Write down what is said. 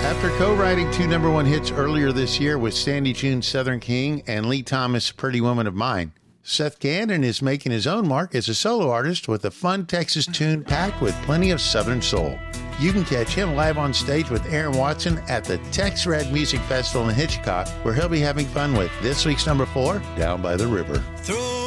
After co-writing two #1 hits earlier this year with Sandy June's Southern King and Lee Thomas' Pretty Woman of Mine, Seth Gannon is making his own mark as a solo artist with a fun Texas tune packed with plenty of Southern soul. You can catch him live on stage with Aaron Watson at the Tex Red Music Festival in Hitchcock, where he'll be having fun with this week's #4, Down by the River. Throw